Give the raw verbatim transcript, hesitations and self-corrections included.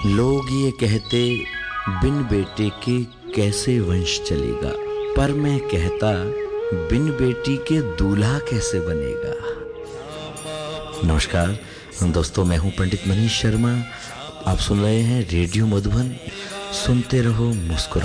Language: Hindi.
लोग ये कहते बिन बेटे के कैसे वंश चलेगा, पर मैं कहता बिन बेटी के दूल्हा कैसे बनेगा। नमस्कार दोस्तों, मैं हूं पंडित मनीष शर्मा। आप सुन रहे हैं रेडियो मधुबन। सुनते रहो, मुस्कुराते